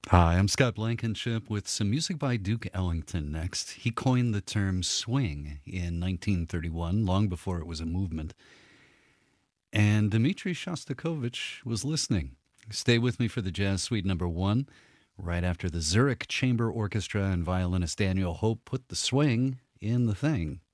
Hi, I'm Scott Blankenship with some music by Duke Ellington next. He coined the term swing in 1931, long before it was a movement. And Dmitri Shostakovich was listening. Stay with me for the Jazz Suite number one, right after the Zurich Chamber Orchestra and violinist Daniel Hope put the swing in the thing.